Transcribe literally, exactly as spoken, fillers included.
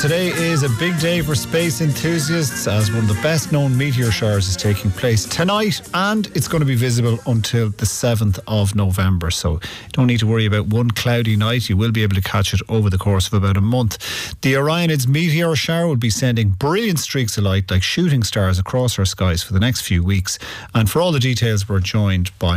Today is a big day for space enthusiasts as one of the best known meteor showers is taking place tonight, and it's going to be visible until the seventh of November. So you don't need to worry about one cloudy night. You will be able to catch it over the course of about a month. The Orionids meteor shower will be sending brilliant streaks of light like shooting stars across our skies for the next few weeks. And for all the details, we're joined by